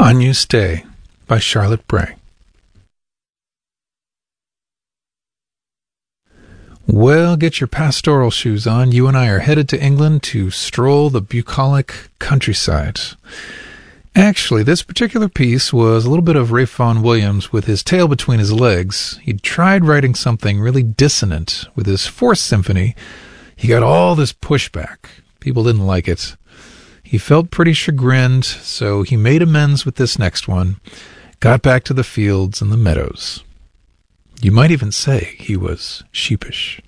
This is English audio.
Agnus Dei by Charlotte Bray. Well, get your pastoral shoes on. You and I are headed to England to stroll the bucolic countryside. Actually, this particular piece was a little bit of Ralph Vaughan Williams with his tail between his legs. He'd tried writing something really dissonant with his Fourth Symphony. He got all this pushback. People didn't like it. He felt pretty chagrined, so he made amends with this next one, got back to the fields and the meadows. You might even say he was sheepish.